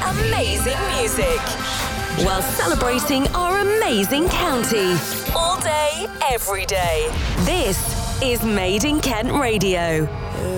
amazing music while celebrating our amazing county. All day, every day. This is Made in Kent Radio.